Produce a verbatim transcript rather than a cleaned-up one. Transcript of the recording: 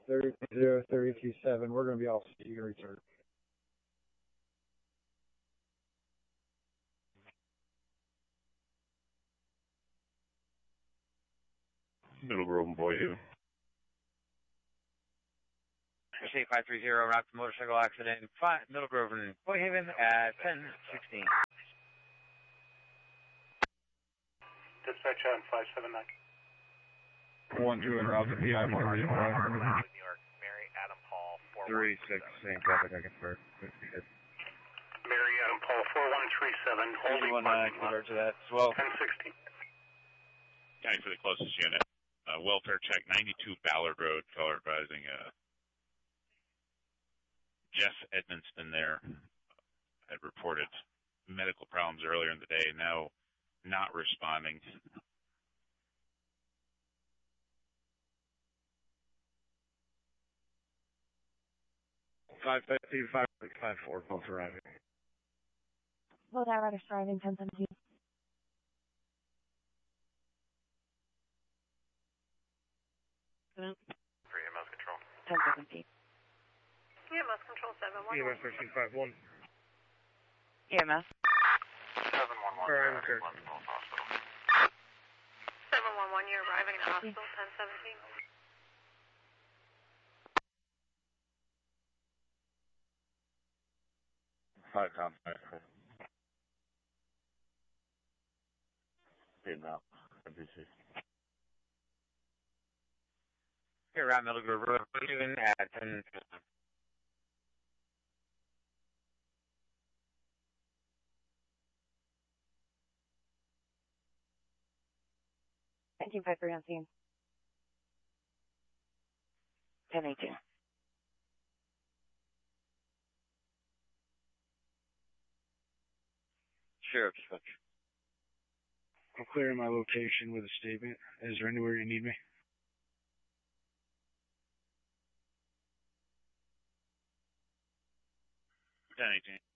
thirty-two zero, thirty-two seven. We're going to be all set. You can return. Middle Grove and Boyhaven. State five three zero, route to motorcycle accident, five, Middle Grove and Boyhaven at ten sixteen. Dispatch on five seven nine. One two and route to P I Motor New York. Mary Adam Paul four Three six, same traffic I convert. Mary Adam Paul four one three seven. Holding one nine, convert to that as well. ten sixteen. County for the closest unit. Uh, welfare check ninety-two Ballard Road. Caller advising uh, Jeff Edmonston there had reported medical problems earlier in the day, now not responding. five fifty, five five four, both arriving. Load out rider driving ten seventeen. three E M S control. ten seventeen. E M S control seven one. E M S thirteen five one. E M S. seven one one. Arriving, sir. Hospital. seven one one, you're arriving at the hospital, ten seventeen. Five contact. Paid now. N B C. Here, route Middle Grove Road, Boyhaven at ten fifteen. nineteen five three on scene. ten eighteen. Sheriff dispatch. I'm clearing my location with a statement. Is there anywhere you need me? ten eighteen.